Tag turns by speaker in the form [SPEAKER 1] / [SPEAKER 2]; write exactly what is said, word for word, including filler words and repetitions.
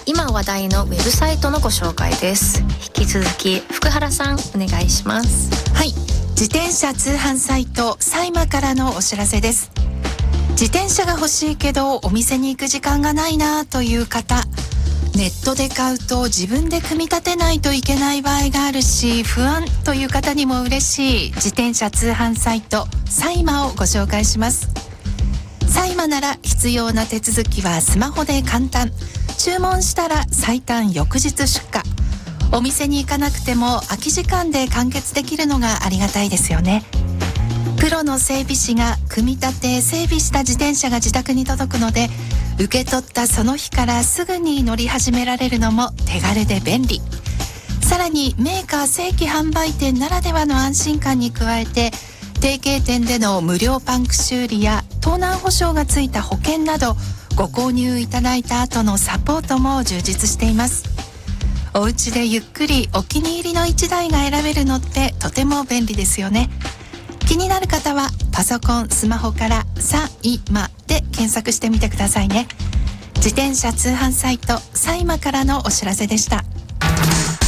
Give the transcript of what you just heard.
[SPEAKER 1] 今話題のウェブサイトのご紹介です。引き続き福原さんお願いします。
[SPEAKER 2] はい、自転車通販サイトサイマからのお知らせです。自転車が欲しいけどお店に行く時間がないなという方、ネットで買うと自分で組み立てないといけない場合があるし不安という方にも嬉しい自転車通販サイトサイマをご紹介します。サイマなら必要な手続きはスマホで簡単、注文したら最短翌日出荷、お店に行かなくても空き時間で完結できるのがありがたいですよね。プロの整備士が組み立て整備した自転車が自宅に届くので、受け取ったその日からすぐに乗り始められるのも手軽で便利。さらにメーカー正規販売店ならではの安心感に加えて、提携店での無料パンク修理や盗難保証がついた保険など、ご購入いただいた後のサポートも充実しています。お家でゆっくりお気に入りのいちだいが選べるのってとても便利ですよね。気になる方はパソコン、スマホからサイマで検索してみてくださいね。自転車通販サイトサイマからのお知らせでした。